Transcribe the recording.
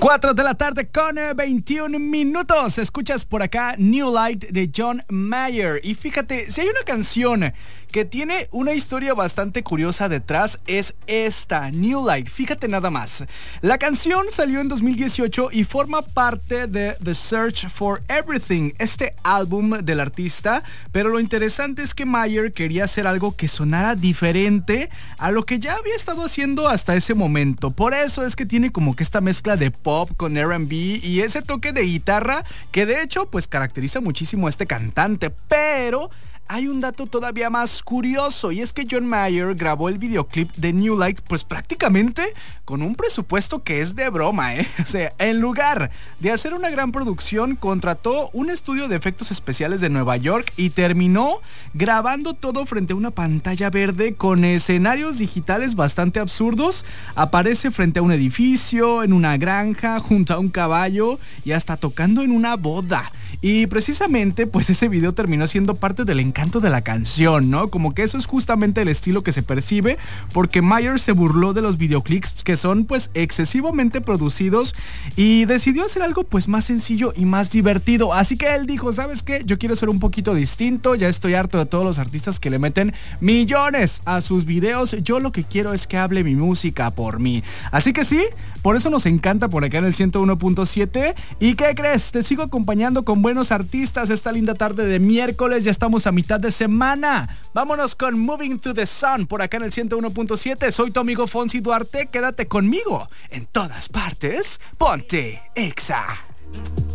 4 de la tarde con 21 minutos. Escuchas por acá New Light de John Mayer. Y fíjate, si hay una canción que tiene una historia bastante curiosa detrás, es esta, New Light. Fíjate nada más. La canción salió en 2018 y forma parte de The Search for Everything, este álbum del artista. Pero lo interesante es que Mayer quería hacer algo que sonara diferente a lo que ya había estado haciendo hasta ese momento. Por eso es que tiene como que esta mezcla de pop con R&B y ese toque de guitarra que de hecho pues caracteriza muchísimo a este cantante. Pero hay un dato todavía más curioso y es que John Mayer grabó el videoclip de New Light pues prácticamente con un presupuesto que es de broma, O sea, en lugar de hacer una gran producción, contrató un estudio de efectos especiales de Nueva York y terminó grabando todo frente a una pantalla verde con escenarios digitales bastante absurdos. Aparece frente a un edificio, en una granja, junto a un caballo y hasta tocando en una boda. Y precisamente pues ese video terminó siendo parte del encanto de la canción, ¿no? Como que eso es justamente el estilo que se percibe, porque Mayer se burló de los videoclips que son pues excesivamente producidos y decidió hacer algo pues más sencillo y más divertido. Así que él dijo, ¿sabes qué? Yo quiero ser un poquito distinto, ya estoy harto de todos los artistas que le meten millones a sus videos. Yo lo que quiero es que hable mi música por mí. Así que sí, por eso nos encanta por acá en el 101.7. ¿Y qué crees? Te sigo acompañando con buenos artistas esta linda tarde de miércoles. Ya estamos a mitad de semana. Vámonos con Moving to the Sun por acá en el 101.7. Soy tu amigo Fonsi Duarte. Quédate conmigo en todas partes. Ponte Exa.